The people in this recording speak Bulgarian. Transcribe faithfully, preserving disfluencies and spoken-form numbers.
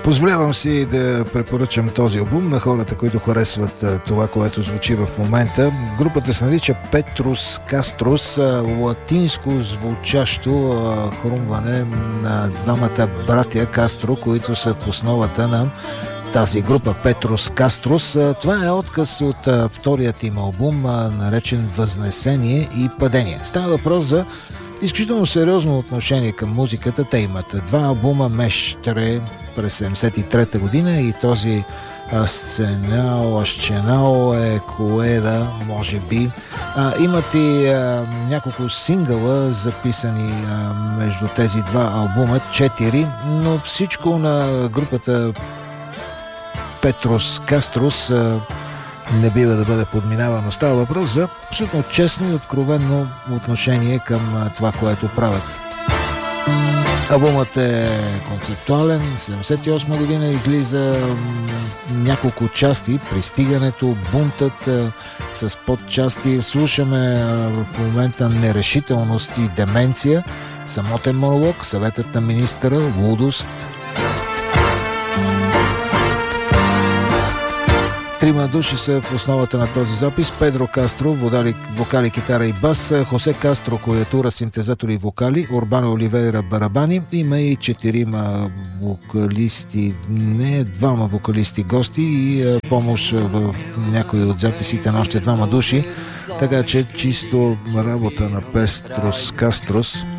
Позволявам си да препоръчам този албум на хората, които харесват това, което звучи в момента. Групата се нарича Петрус Каструс, латинско звучащо хрумване на двамата братя Кастро, които са в основата на тази група Петрус Каструс. Това е отказ от вторият им албум, наречен Възнесение и падение. Става въпрос за изключително сериозно отношение към музиката. Те имат два албума, Мештре през седемдесет и трета година и този Асценал, Асченал е Коеда, може би. А, имат и а, няколко сингъла записани а, между тези два албума, четири, но всичко на групата Петрус Каструс а, не бива да бъде подминавано. Става въпрос за абсолютно честно и откровенно отношение към това, което правят. Албумът е концептуален, седемдесет и осма година излиза, няколко части, пристигането, бунтът с подчасти. Слушаме в момента Нерешителност и деменция, Самотен монолог, Съветът на министъра, Лудост. Трима души са в основата на този запис. Педро Кастро, водали, вокали, китара и бас, Хосе Кастро, клавиатура, синтезатори и вокали, Урбано Оливейра, барабани. Има и четирима вокалисти, не, двама вокалисти гости и помощ в някои от записите на още двама души. Така че чисто работа на Петрус Каструс.